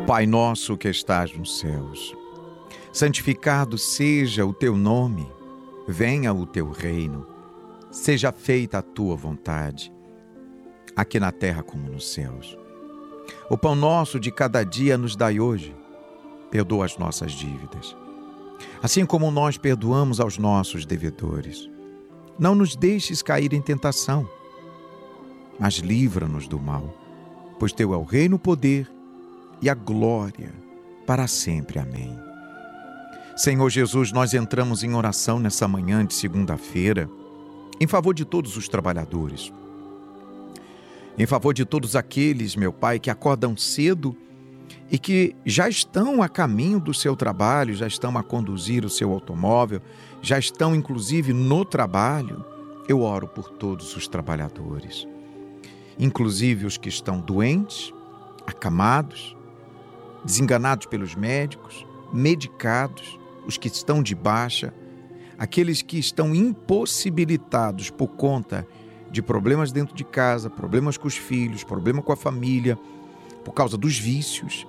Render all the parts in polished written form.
Pai nosso que estás nos céus, santificado seja o teu nome, venha o teu reino, seja feita a tua vontade, aqui na terra como nos céus. O pão nosso de cada dia nos dai hoje, perdoa as nossas dívidas, assim como nós perdoamos aos nossos devedores. Não nos deixes cair em tentação, mas livra-nos do mal, pois teu é o reino, o poder e a glória para sempre. Amém. Senhor Jesus, nós entramos em oração nessa manhã de segunda-feira, em favor de todos os trabalhadores, em favor de todos aqueles, meu Pai, que acordam cedo e que já estão a caminho do seu trabalho, já estão a conduzir o seu automóvel, já estão inclusive no trabalho. Eu oro por todos os trabalhadores, inclusive os que estão doentes, acamados, desenganados pelos médicos, medicados, os que estão de baixa, aqueles que estão impossibilitados por conta de problemas dentro de casa, problemas com os filhos, problema com a família, por causa dos vícios.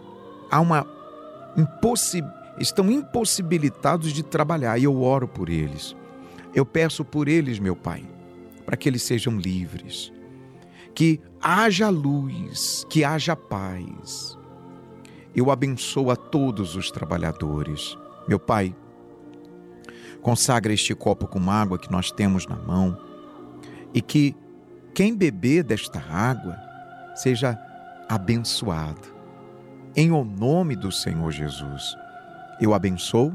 Estão impossibilitados de trabalhar e eu oro por eles. Eu peço por eles, meu Pai, para que eles sejam livres, que haja luz, que haja paz. Eu abençoo a todos os trabalhadores. Meu Pai, consagra este copo com água que nós temos na mão e que quem beber desta água seja abençoado. Em o nome do Senhor Jesus, eu abençoo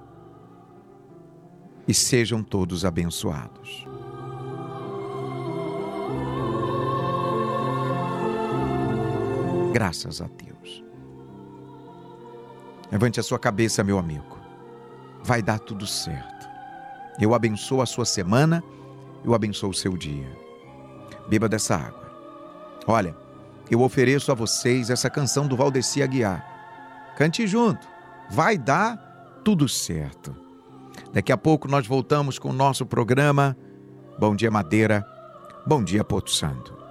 e sejam todos abençoados. Graças a Deus. Levante a sua cabeça, meu amigo. Vai dar tudo certo. Eu abençoo a sua semana, eu abençoo o seu dia. Beba dessa água. Olha, eu ofereço a vocês essa canção do Valdeci Aguiar. Cante junto. Vai dar tudo certo. Daqui a pouco nós voltamos com o nosso programa. Bom dia, Madeira. Bom dia, Porto Santo.